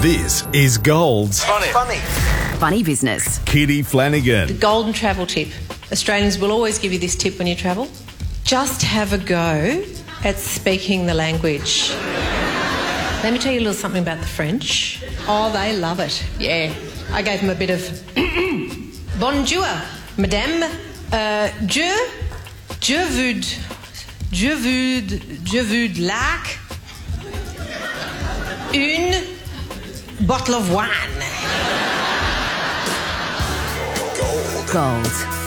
This is Gold's Funny business. Kitty Flanagan. Golden travel tip. Australians will always give you this tip when you travel. Just have a go at speaking the language. Let me tell you a little something about the French. Oh, they love it. Yeah. I gave them a bit of bonjour, madame. Je veux like une bottle of wine. Gold.